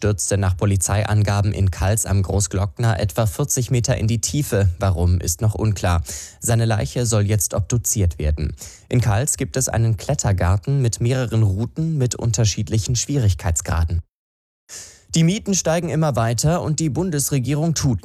stürzte nach Polizeiangaben in Kals am Großglockner etwa 40 Meter in die Tiefe. Warum, ist noch unklar. Seine Leiche soll jetzt obduziert werden. In Kals gibt es einen Klettergarten mit mehreren Routen mit unterschiedlichen Schwierigkeitsgraden. Die Mieten steigen immer weiter und die Bundesregierung tut